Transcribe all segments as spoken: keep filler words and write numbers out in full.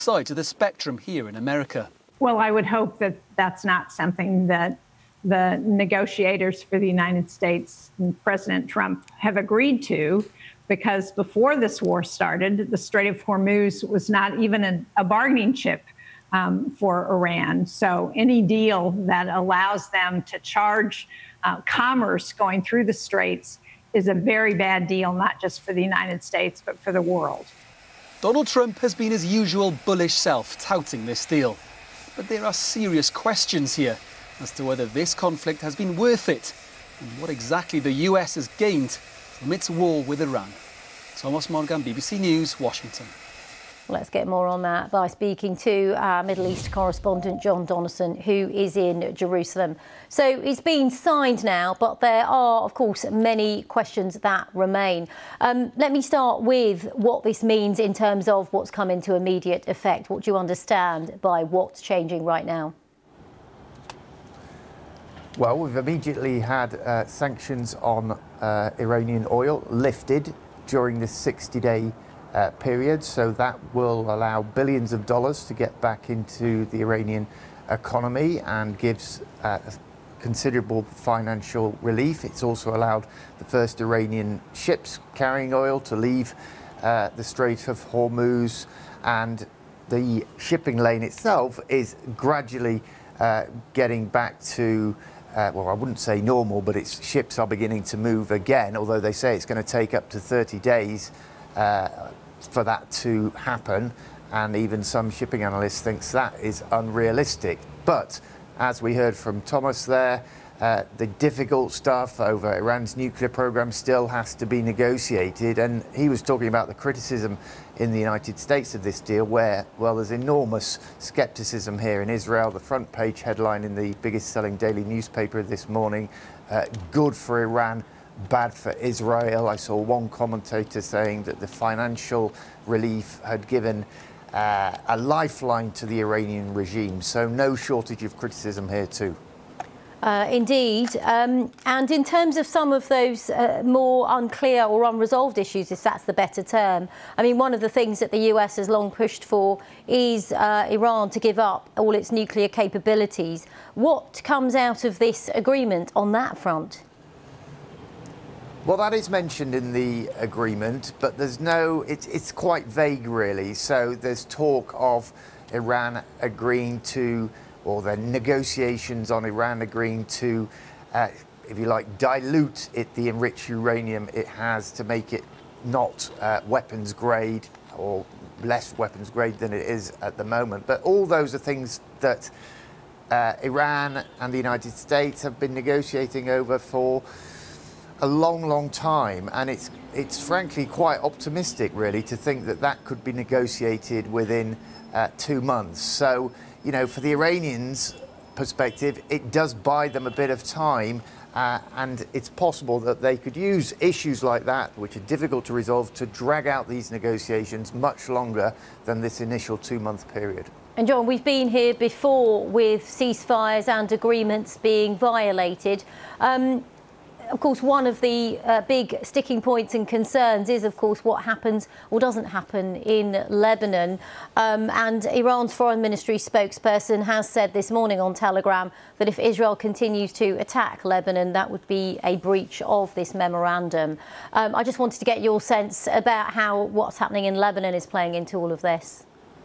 sides of the spectrum here in America. Well, I would hope that that's not something that the negotiators for the United States and President Trump have agreed to, because before this war started, the Strait of Hormuz was not even a, a bargaining chip um, for Iran. So any deal that allows them to charge uh, commerce going through the straits is a very bad deal, not just for the United States, but for the world. Donald Trump has been his usual bullish self, touting this deal. But there are serious questions here as to whether this conflict has been worth it and what exactly the U S has gained from its war with Iran. Thomas Morgan, B B C News, Washington. Let's get more on that by speaking to our Middle East correspondent, John Donnison, who is in Jerusalem. So it's been signed now, but there are, of course, many questions that remain. Um, let me start with what this means in terms of what's come into immediate effect. What do you understand by what's changing right now? Well, we've immediately had uh, sanctions on uh, Iranian oil lifted during this sixty-day Uh, period, so that will allow billions of dollars to get back into the Iranian economy and gives uh, considerable financial relief. It's also allowed the first Iranian ships carrying oil to leave uh, the Strait of Hormuz, and the shipping lane itself is gradually uh, getting back to Uh, well, I wouldn't say normal, but its ships are beginning to move again, although they say it's going to take up to thirty days uh, for that to happen, and even some shipping analysts think that is unrealistic. But as we heard from Thomas there, uh, the difficult stuff over Iran's nuclear program still has to be negotiated, and he was talking about the criticism in the United States of this deal, where, well, there's enormous skepticism here in Israel. The front page headline in the biggest selling daily newspaper this morning, uh, good for Iran, bad for Israel. I saw one commentator saying that the financial relief had given uh, a lifeline to the Iranian regime. So no shortage of criticism here too. Uh, indeed. Um, and in terms of some of those uh, more unclear or unresolved issues, if that's the better term, I mean, one of the things that the U S has long pushed for is uh, Iran to give up all its nuclear capabilities. What comes out of this agreement on that front? Well, that is mentioned in the agreement, but there's no, it's, it's quite vague, really. So there's talk of Iran agreeing to, or the negotiations on Iran agreeing to, uh, if you like, dilute it, the enriched uranium it has, to make it not uh, weapons grade or less weapons grade than it is at the moment. But all those are things that uh, Iran and the United States have been negotiating over for a long, long time, and it's it's frankly quite optimistic, really, to think that that could be negotiated within uh, two months. So, you know, for the Iranians' perspective, it does buy them a bit of time, uh, and it's possible that they could use issues like that, which are difficult to resolve, to drag out these negotiations much longer than this initial two-month period. And John, we've been here before with ceasefires and agreements being violated. Um, Of course, one of the uh, big sticking points and concerns is, of course, what happens or doesn't happen in Lebanon. Um, and Iran's foreign ministry spokesperson has said this morning on Telegram that if Israel continues to attack Lebanon, that would be a breach of this memorandum. Um, I just wanted to get your sense about how what's happening in Lebanon is playing into all of this.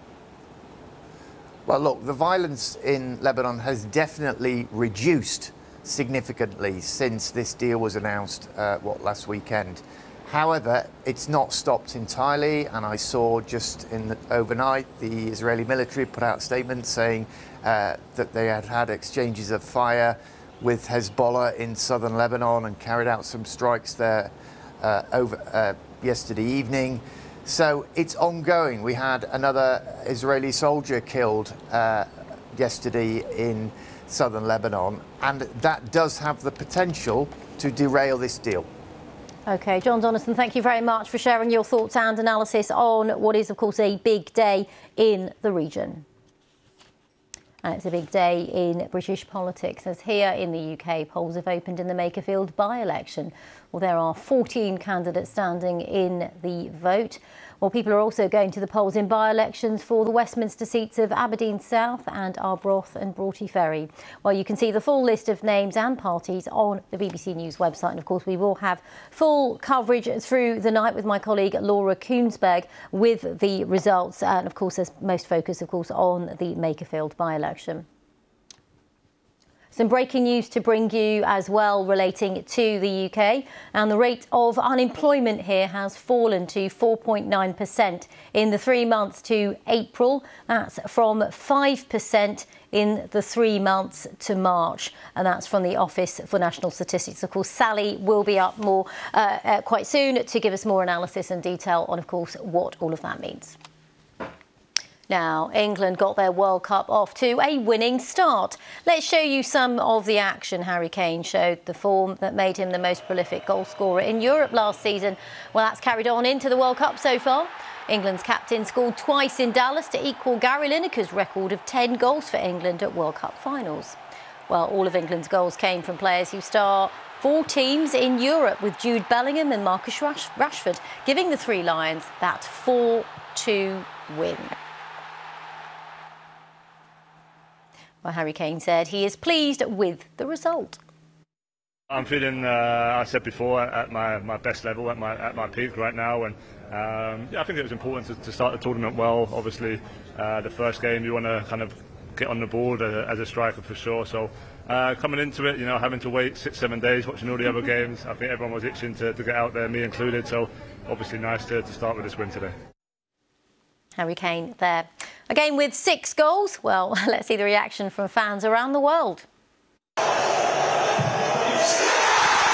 Well, look, the violence in Lebanon has definitely reduced significantly since this deal was announced, uh, what, last weekend. However, it's not stopped entirely, and I saw just in the, overnight the Israeli military put out a statement saying uh, that they had had exchanges of fire with Hezbollah in southern Lebanon and carried out some strikes there uh, over uh, yesterday evening. So it's ongoing. We had another Israeli soldier killed uh, yesterday in southern Lebanon, and that does have the potential to derail this deal. OK, John Donnison, thank you very much for sharing your thoughts and analysis on what is, of course, a big day in the region. And it's a big day in British politics, as here in the U K, polls have opened in the Makerfield by-election. Well, there are fourteen candidates standing in the vote. Well, people are also going to the polls in by-elections for the Westminster seats of Aberdeen South and Arbroath and Broughty Ferry. Well, you can see the full list of names and parties on the B B C News website. And of course, we will have full coverage through the night with my colleague Laura Koonsberg with the results. And of course, there's most focus, of course, on the Makerfield by-election. Some breaking news to bring you as well relating to the U K, and the rate of unemployment here has fallen to four point nine percent in the three months to April. That's from five percent in the three months to March, and that's from the Office for National Statistics. Of course, Sally will be up more uh, uh, quite soon to give us more analysis and detail on, of course, what all of that means. Now, England got their World Cup off to a winning start. Let's show you some of the action. Harry Kane showed the form that made him the most prolific goalscorer in Europe last season. Well, that's carried on into the World Cup so far. England's captain scored twice in Dallas to equal Gary Lineker's record of ten goals for England at World Cup finals. Well, all of England's goals came from players who star four teams in Europe, with Jude Bellingham and Marcus Rash Rashford giving the Three Lions that four two win. Well, Harry Kane said he is pleased with the result. I'm feeling, uh, I said before, at my, my best level, at my at my peak right now, and um, yeah, I think it was important to, to start the tournament well. Obviously, uh, the first game you want to kind of get on the board as a, as a striker for sure. So uh, coming into it, you know, having to wait six, seven days, watching all the other games, I think everyone was itching to, to get out there, me included. So obviously nice to, to start with this win today. Harry Kane there. Again with six goals. Well, let's see the reaction from fans around the world.